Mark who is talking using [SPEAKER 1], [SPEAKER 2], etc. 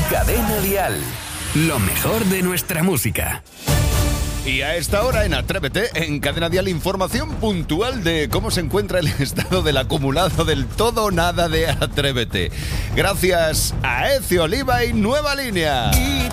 [SPEAKER 1] Cadena Dial. Lo mejor de nuestra música.
[SPEAKER 2] Y a esta hora en Atrévete, en Cadena Dial, información puntual de cómo se encuentra el estado del acumulado del todo o nada de Atrévete. Gracias a Ezio Oliva y Nueva Línea.